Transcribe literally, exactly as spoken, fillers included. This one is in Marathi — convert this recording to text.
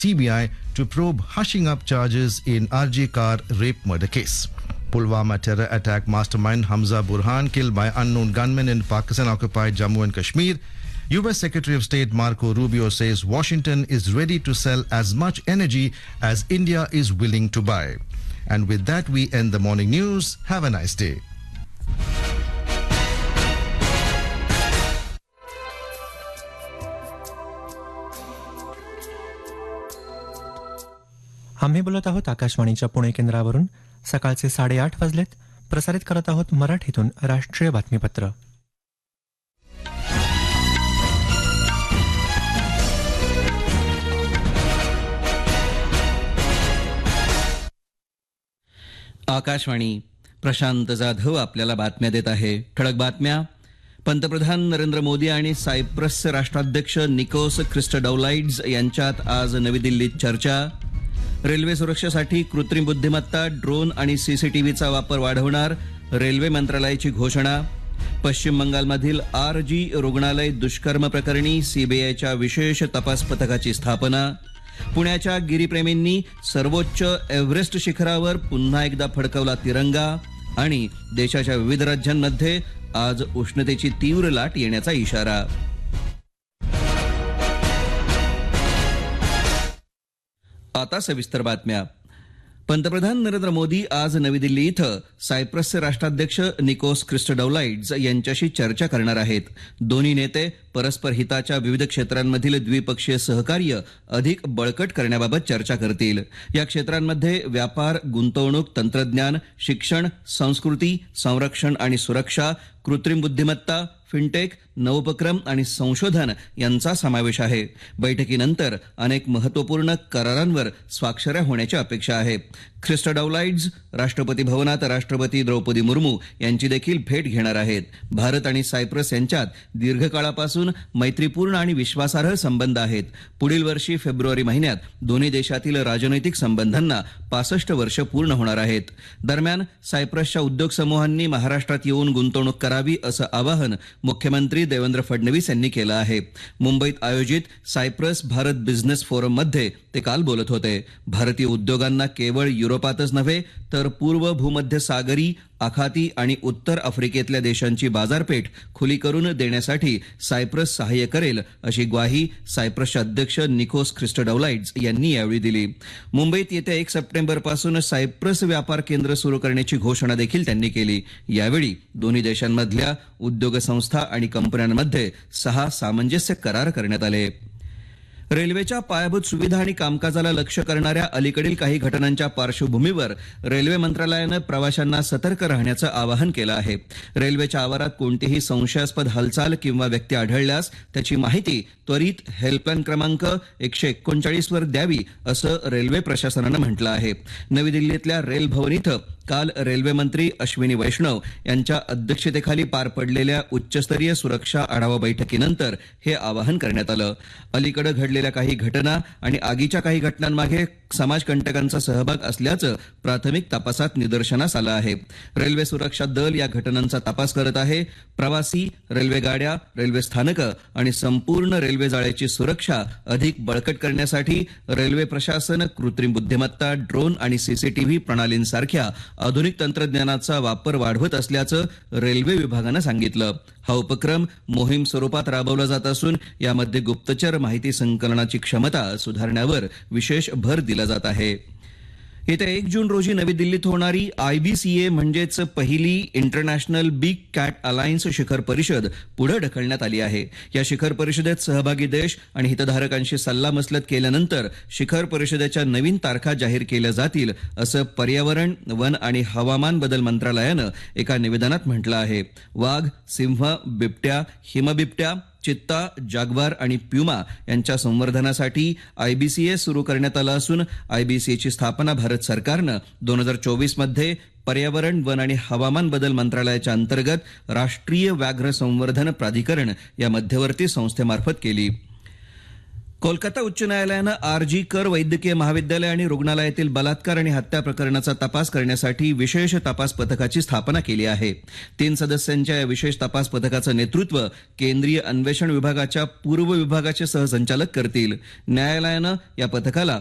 C B I to probe hushing up charges in R J Kar rape murder case. Pulwama terror attack mastermind Hamza Burhan killed by unknown gunmen in Pakistan-occupied Jammu and Kashmir. U S Secretary of State Marco Rubio says Washington is ready to sell as much energy as India is willing to buy. And with that, we end the morning news. Have a nice day. आम्ही बोलत आहोत आकाशवाणीच्या पुणे केंद्रावरून. सकाळचे साडेआठ वाजलेत. प्रसारित करत आहोत मराठीतून राष्ट्रीय बातमीपत्र. आकाशवाणी. प्रशांत जाधव आपल्याला बातम्या देत आहे. ठळक बातम्या. पंतप्रधान नरेंद्र मोदी आणि सायप्रसचे राष्ट्राध्यक्ष निकोस ख्रिस्टोडौलाइड्स यांच्यात आज नवी दिल्लीत चर्चा. रेल्वे सुरक्षेसाठी कृत्रिम बुद्धिमत्ता, ड्रोन आणि सीसीटीव्हीचा वापर वाढवणार, रेल्वे मंत्रालयाची घोषणा. पश्चिम बंगालमधील आर जी रुग्णालय दुष्कर्म प्रकरणी सीबीआयच्या विशेष तपास पथकाची स्थापना. पुण्याच्या गिरीप्रेमींनी सर्वोच्च एव्हरेस्ट शिखरावर पुन्हा एकदा फडकवला तिरंगा. आणि देशाच्या विविध राज्यांमध्ये आज उष्णतेची तीव्र लाट येण्याचा इशारा. आता सविस्तर बातम्या. पंतप्रधान नरेंद्र मोदी आज नवी दिल्ली इथं सायप्रसचे राष्ट्राध्यक्ष निकोस ख्रिस्टोडौलाइड्स यांच्याशी चर्चा करणार आहेत. दोन्ही नेते परस्पर हिताच्या विविध क्षेत्रांमधील द्विपक्षीय सहकार्य अधिक बळकट करण्याबाबत चर्चा करतील. या क्षेत्रांमध्ये व्यापार, गुंतवणूक, तंत्रज्ञान, शिक्षण, संस्कृती, संरक्षण आणि सुरक्षा, कृत्रिम बुद्धिमत्ता, फिनटेक, नवोपक्रम आणि संशोधन यांचा समावेश आहे. बैठकीनंतर अनेक महत्वपूर्ण करारांवर स्वाक्षऱ्या होण्याची अपेक्षा आहे. ख्रिस्टोडौलाइड्स राष्ट्रपती भवनात राष्ट्रपती द्रौपदी मुर्मू यांची देखील भेट घेणार आहेत. भारत आणि सायप्रस यांच्यात दीर्घकाळापासून मैत्रीपूर्ण आणि विश्वासार्ह संबंध आहेत. पुढील वर्षी फेब्रुवारी महिन्यात दोन्ही देशातील राजनैतिक संबंधांना पासष्ट वर्ष पूर्ण होणार आहेत. दरम्यान सायप्रसच्या उद्योग समूहांनी महाराष्ट्रात येऊन गुंतवणूक करावी असं आवाहन मुख्यमंत्री देवेंद्र फडणवीस यांनी केलं आहे. मुंबईत आयोजित सायप्रस भारत बिझनेस फोरममध्ये ते काल बोलत होते. भारतीय उद्योगांना केवळ युरोपातच नव्हे तर पूर्व भूमध्य सागरी, आखाती आणि उत्तर आफ्रिकेतल्या देशांची बाजारपेठ खुली करून देण्यासाठी सायप्रस सहाय्य करेल अशी ग्वाही सायप्रसचे अध्यक्ष निकोस ख्रिस्टोडौलाइड्स यांनी यावेळी दिली. मुंबईत येत्या एक सप्टेंबरपासून सायप्रस व्यापार केंद्र सुरू करण्याची घोषणा देखील त्यांनी केली. यावेळी दोन्ही देशांमधल्या उद्योग संस्था आणि कंपन्यांमध्ये सहा सामंजस्य करार करण्यात आले. रेल्वेच्या पायाभूत सुविधा आणि कामकाजाला लक्ष्य करणाऱ्या अलीकडील काही घटनांच्या पार्श्वभूमीवर रेल्वे मंत्रालयानं प्रवाशांना सतर्क राहण्याचं आवाहन केलं आहे. रेल्वेच्या आवारात कोणतीही संशयास्पद हालचाल किंवा व्यक्ती आढळल्यास त्याची माहिती त्वरित हेल्पलाईन क्रमांक एकशे एकोणचाळीस वर द्यावी असं रेल्वे प्रशासनानं म्हटलं आहे. नवी दिल्लीतल्या रेल भवन इथं काल रेल्वे मंत्री अश्विनी वैष्णव यांच्या अध्यक्षतेखाली पार पडलेल्या उच्चस्तरीय सुरक्षा आढावा बैठकीनंतर हे आवाहन करण्यात आलं. अलीकडे घडलेल्या काही घटना आणि आगीच्या काही घटनांमागे समाजकंटकांचा सहभाग असल्याचं प्राथमिक तपासात निदर्शनास आलं आहे. रेल्वे सुरक्षा दल या घटनांचा तपास करत आहे. प्रवासी, रेल्वे गाड्या, रेल्वे स्थानकं आणि संपूर्ण रेल्वे जाळ्याची सुरक्षा अधिक बळकट करण्यासाठी रेल्वे प्रशासन कृत्रिम बुद्धिमत्ता, ड्रोन आणि सीसीटीव्ही प्रणालींसारख्या आधुनिक तंत्रज्ञानाचा वापर वाढवत असल्याचं रेल्वे विभागानं सांगितलं. हा उपक्रम मोहीम स्वरूपात राबवला जात असून यामध्ये गुप्तचर माहिती संकलनाची क्षमता सुधारण्यावर विशेष भर दिला जात आहे. येत्या एक जून रोजी नवी दिल्लीत होणारी आयबीसीए म्हणजेच पहिली इंटरनॅशनल बिग कॅट अलायन्स शिखर परिषद पुढे ढकलण्यात आली आहे. या शिखर परिषदेत सहभागी देश आणि हितधारकांशी सल्लामसलत केल्यानंतर शिखर परिषदेच्या नवीन तारखा जाहीर केल्या जातील असं पर्यावरण, वन आणि हवामान बदल मंत्रालयानं एका निवेदनात म्हटलं आहे. वाघ, सिंह, बिबट्या, हिमबिबट्या, चित्ता, जाग्वार आणि प्युमा यांच्या संवर्धनासाठी आयबीसीए सुरू करण्यात आलं असून आयबीसीएची स्थापना भारत सरकारनं दोन हजार चोवीस मध्ये पर्यावरण, वन आणि हवामान बदल मंत्रालयाच्या अंतर्गत राष्ट्रीय व्याघ्र संवर्धन प्राधिकरण या मध्यवर्ती संस्थेमार्फत केली. कोलकाता उच्च न्यायालयानं आर जी कर वैद्यकीय महाविद्यालय आणि रुग्णालयातील बलात्कार आणि हत्या प्रकरणाचा तपास करण्यासाठी विशेष तपास पथकाची स्थापना केली आहे. तीन सदस्यांच्या या विशेष तपास पथकाचं नेतृत्व केंद्रीय अन्वेषण विभागाच्या पूर्व विभागाचे सहसंचालक करतील. न्यायालयानं या पथकाला